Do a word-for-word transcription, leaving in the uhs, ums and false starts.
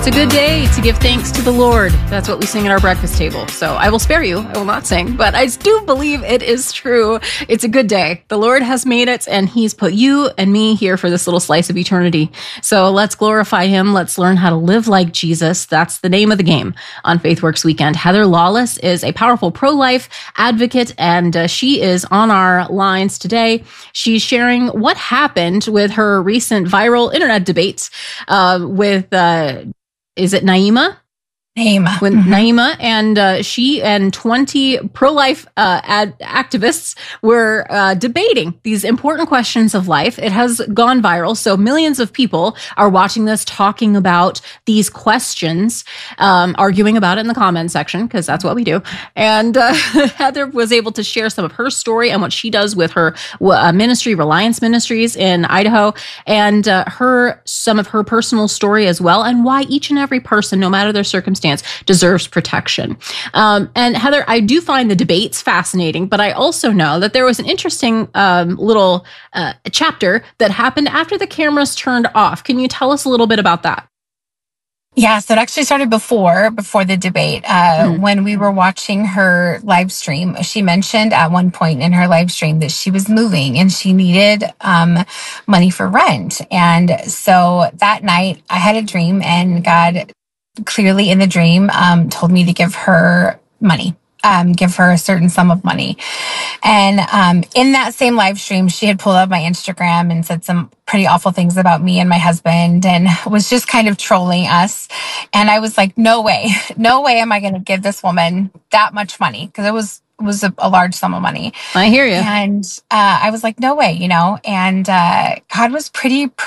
a good day to give thanks to the Lord. That's what we sing at our breakfast table. So I will spare you. I will not sing, but I do believe it is true. It's a good day. The Lord has made it, and he's put you and me here for this little slice of eternity. So let's glorify him. Let's learn how to live like Jesus. That's the name of the game on FaithWorks Weekend. Heather Lawless is a powerful pro-life advocate, and uh, she is on our lines today. She's sharing what happened with her recent viral internet debates uh, with, uh, is it Naima? Naima. With mm-hmm. Naima, and uh, she and twenty pro-life uh, ad- activists were uh, debating these important questions of life. It has gone viral, so millions of people are watching this, talking about these questions, um, arguing about it in the comment section, because that's what we do. And uh, Heather was able to share some of her story and what she does with her uh, ministry, Reliance Ministries in Idaho, and uh, her some of her personal story as well, and why each and every person, no matter their circumstance, deserves protection. Um, and Heather, I do find the debates fascinating, but I also know that there was an interesting um, little uh, chapter that happened after the cameras turned off. Can you tell us a little bit about that? Yeah, so it actually started before before the debate. Uh, mm. When we were watching her live stream, she mentioned at one point in her live stream that she was moving and she needed um, money for rent. And so that night I had a dream, and God clearly in the dream um, told me to give her money, um, give her a certain sum of money. And um, in that same live stream, she had pulled up my Instagram and said some pretty awful things about me and my husband, and was just kind of trolling us. And I was like, no way, no way am I going to give this woman that much money, because it was was a, a large sum of money. I hear you. And uh, I was like, no way, you know, and uh, God was pretty